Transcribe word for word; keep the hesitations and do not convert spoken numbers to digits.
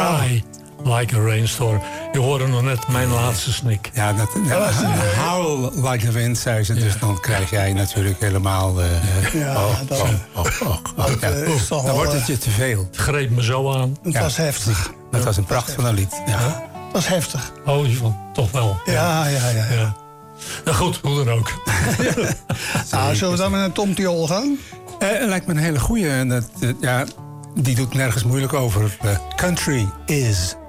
Cry like a rainstorm. Je hoorde nog net mijn laatste snik. Ja, dat, ja, howl like the wind, zei ze. Dus dan krijg jij natuurlijk helemaal... Uh, ja, oh, dat, oh, oh, oh, oh, dat, ja. uh, is toch Dan wel, wordt het je te veel. Het greep me zo aan. Het Ja. was heftig. Dat Ja. was een pracht van een lied. Ja. Ja. Het was heftig. Oh, Ivan, toch wel. Ja, ja, ja. ja. ja. Nou goed, hoe dan ook. Nou, zullen we dan met een Tom Tiol gaan? Uh, lijkt me een hele goeie. En dat, uh, ja, die doet nergens moeilijk over. Uh, country is